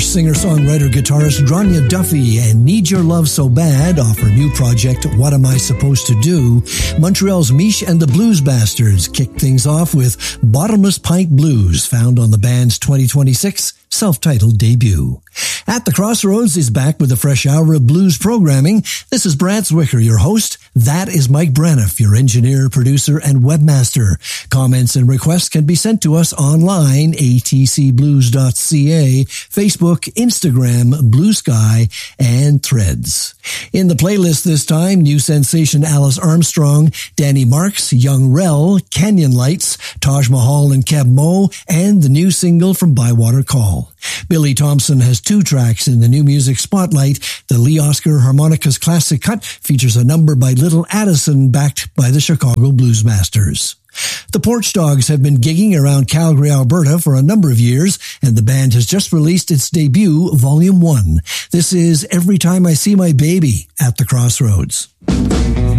singer-songwriter guitarist Grania Duffy and Need Your Love So Bad off her new project, What Am I Supposed to Do? Montreal's Mish and the Blues Bastards kick things off with Bottomless Pint Blues, found on the band's 2026 self-titled debut. At the Crossroads is back with a fresh hour of blues programming. This is Brad Zwicker, your host. That is Mike Braniff, your engineer, producer, and webmaster. Comments and requests can be sent to us online, atcblues.ca, Facebook, Instagram, Blue Sky, and Threads. In the playlist this time, new sensation Alice Armstrong, Danny Marks, Young Rel, Canyon Lights, Taj Mahal and Keb Mo, and the new single from Bywater Call. Billy Thompson has 2 tracks in the New Music Spotlight. The Lee Oscar Harmonicas Classic Cut features a number by Little Addison backed by the Chicago Blues Masters. The Porch Dogs have been gigging around Calgary, Alberta for a number of years, and the band has just released its debut, Volume 1. This is Every Time I See My Baby at the Crossroads.